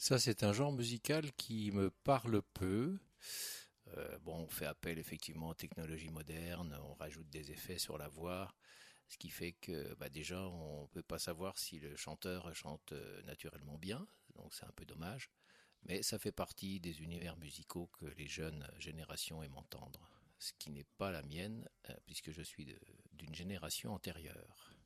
Ça, c'est un genre musical qui me parle peu. Bon, on fait appel effectivement aux technologies modernes, on rajoute des effets sur la voix, ce qui fait que déjà on peut pas savoir si le chanteur chante naturellement bien, donc c'est un peu dommage. Mais ça fait partie des univers musicaux que les jeunes générations aiment entendre, ce qui n'est pas la mienne, puisque je suis d'une génération antérieure.